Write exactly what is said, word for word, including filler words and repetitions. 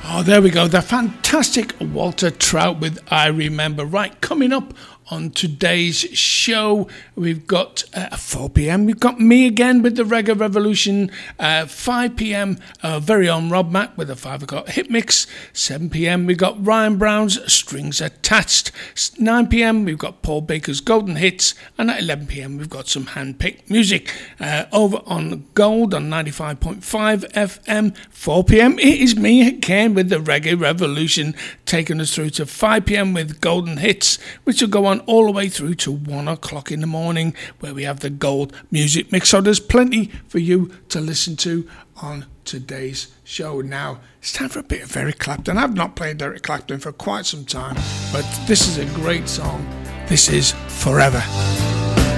Oh, there we go. The fantastic Walter Trout with I Remember. Right, coming up on today's show, we've got uh, four p.m. We've got me again with the Reggae Revolution. Uh, five p.m. Uh, very own Rob Mack with a five o'clock hit mix. seven p.m. we've got Ryan Brown's Strings Attached. nine p.m. we've got Paul Baker's Golden Hits. And at eleven p.m. we've got some hand-picked music. Uh, over on Gold on ninety-five point five F M. four p.m. it is me again with the Reggae Revolution, taking us through to five p.m. with Golden Hits, which will go on all the way through to one o'clock in the morning, where we have the Gold Music Mix. So there's plenty for you to listen to on today's show. Now, it's time for a bit of Eric Clapton. I've not played Eric Clapton for quite some time, but this is a great song. This is Forever.